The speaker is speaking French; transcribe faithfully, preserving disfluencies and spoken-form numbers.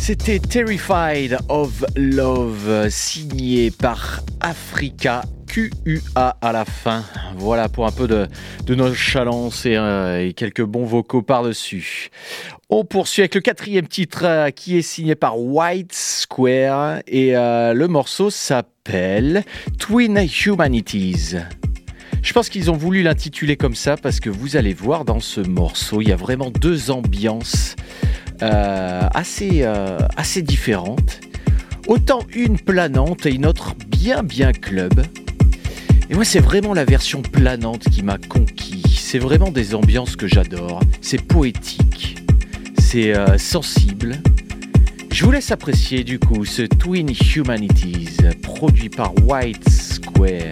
C'était Terrified of Love, signé par Africa, Q U A à la fin. Voilà pour un peu de, de nonchalance et, euh, et quelques bons vocaux par-dessus. On poursuit avec le quatrième titre euh, qui est signé par White Square et euh, le morceau s'appelle Twin Humanities. Je pense qu'ils ont voulu l'intituler comme ça parce que vous allez voir dans ce morceau, il y a vraiment deux ambiances euh, assez, euh, assez différentes. Autant une planante et une autre bien bien club. Et moi c'est vraiment la version planante qui m'a conquis. C'est vraiment des ambiances que j'adore. C'est poétique, c'est euh, sensible. Je vous laisse apprécier du coup ce Twin Humanities produit par White Square.